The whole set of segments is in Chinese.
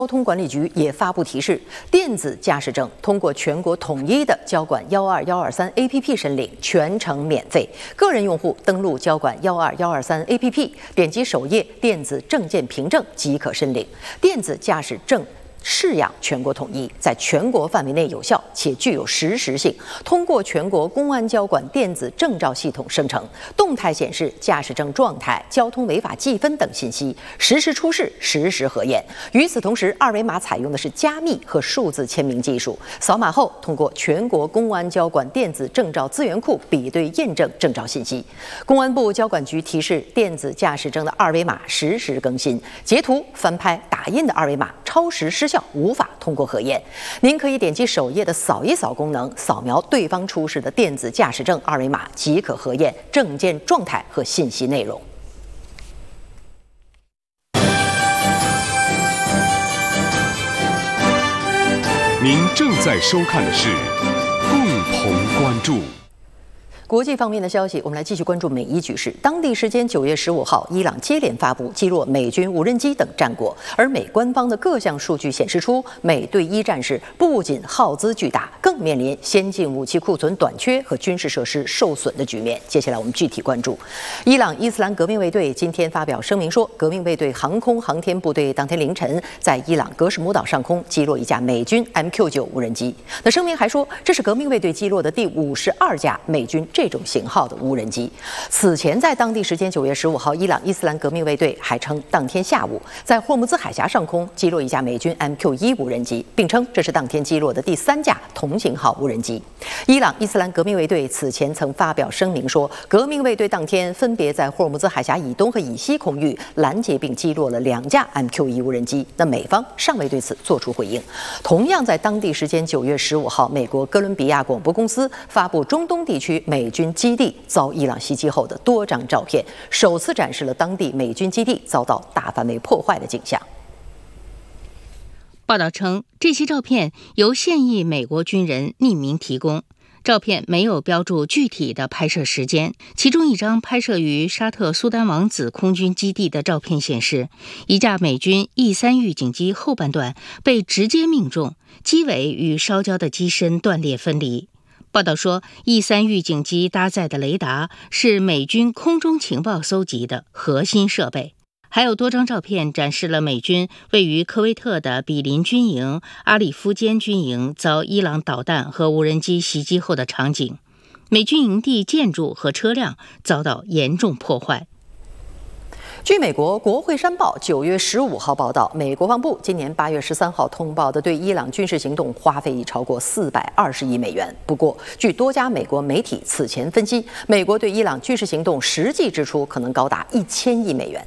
交通管理局也发布提示，电子驾驶证通过全国统一的交管12123 APP 申领，全程免费。个人用户登录交管12123 APP， 点击首页电子证件凭证即可申领。电子驾驶证式样全国统一，在全国范围内有效，且具有实时性。通过全国公安交管电子证照系统生成，动态显示驾驶证状态、交通违法记分等信息，实时出示、实时核验。与此同时，二维码采用的是加密和数字签名技术，扫码后通过全国公安交管电子证照资源库比对验证证照信息。公安部交管局提示，电子驾驶证的二维码实时更新，截图、翻拍、打印的二维码超时失效，无法通过核验。您可以点击首页的扫一扫功能，扫描对方出示的电子驾驶证二维码，即可核验证件状态和信息内容。 您正在收看的是共同关注。 国际方面的消息，我们来继续关注美伊局势。当地时间9月15号，伊朗接连发布击落美军无人机等战果，而美官方的各项数据显示出，美对伊战事不仅耗资巨大，更面临先进武器库存短缺和军事设施受损的局面。接下来我们具体关注，伊朗伊斯兰革命卫队今天发表声明说，革命卫队航空航天部队当天凌晨在伊朗格什姆岛上空击落一架美军 MQ9 无人机。那声明还说，这是革命卫队击落的第52架美军这种型号的无人机。此前，在当地时间9月15号，伊朗伊斯兰革命卫队还称，当天下午在霍姆兹海峡上空击落一架美军 MQ1 无人机，并称这是当天击落的第3架同型号无人机。伊朗伊斯兰革命卫队此前曾发表声明说，革命卫队当天分别在霍姆兹海峡以东和以西空域拦截并击落了2架 MQ1 无人机。那美方尚未对此做出回应。同样在当地时间9月15号，美国哥伦比亚广播公司发布中东地区美军基地遭伊朗袭击后的多张照片，首次展示了当地美军基地遭到大范围破坏的景象。 报道称，这些照片由现役美国军人匿名提供，照片没有标注具体的拍摄时间。其中一张拍摄于沙特苏丹王子空军基地的照片显示，一架美军 E3 预警机后半段被直接命中，机尾与烧焦的机身断裂分离。报道说， E3 预警机搭载的雷达是美军空中情报搜集的核心设备。还有多张照片展示了美军位于科威特的比林军营、阿里夫坚军营遭伊朗导弹和无人机袭击后的场景，美军营地建筑和车辆遭到严重破坏。 据美国国会山报9月15号报道，美国防部今年8月13号通报的对伊朗军事行动花费已超过420亿美元。不过，据多家美国媒体此前分析，美国对伊朗军事行动实际支出可能高达1000亿美元。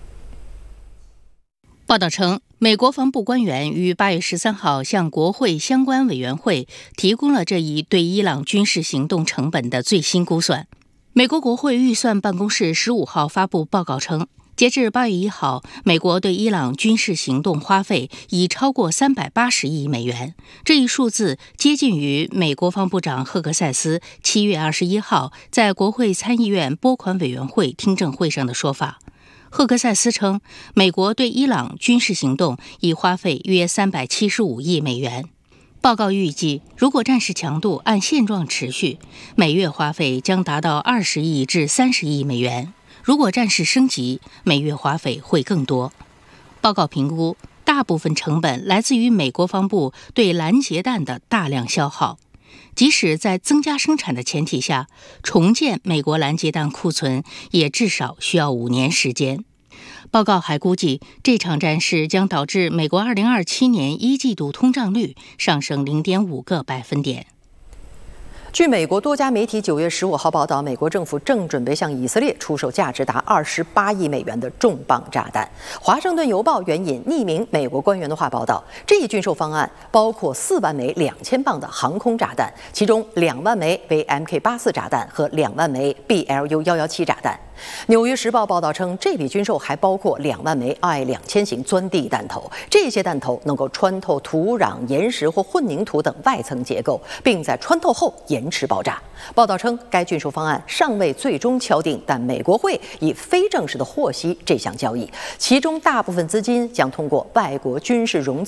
报道称，美国防部官员于8月13号向国会相关委员会提供了这一对伊朗军事行动成本的最新估算。美国国会预算办公室15号发布报告称，截至8月1号，美国对伊朗军事行动花费已超过380亿美元。这一数字接近于美国防部长赫克塞斯7月21号在国会参议院拨款委员会听证会上的说法。赫克塞斯称，美国对伊朗军事行动已花费约375亿美元。报告预计，如果战事强度按现状持续，每月花费将达到20亿至30亿美元。如果战事升级，每月花费会更多。报告评估，大部分成本来自于美国防部对拦截弹的大量消耗。即使在增加生产的前提下，重建美国拦截弹库存也至少需要5年时间。报告还估计，这场战事将导致美国2027年1季度通胀率上升0.5个百分点。 据美国多家媒体9月15号报道，美国政府正准备向以色列出售价值达28亿美元的重磅炸弹。华盛顿邮报援引匿名美国官员的话报道，这一军售方案包括4万枚2000磅的航空炸弹，其中2万枚为 MK84 炸弹和2万枚 BLU117炸弹。 纽约时报报道称，这笔军售还包括2万枚 I-2000型钻地弹头，这些弹头能够穿透土壤、岩石或混凝土等外层结构，并在穿透后延迟爆炸。报道称，该军售方案尚未最终敲定，但美国会以非正式的获悉这项交易，其中大部分资金将通过外国军事融资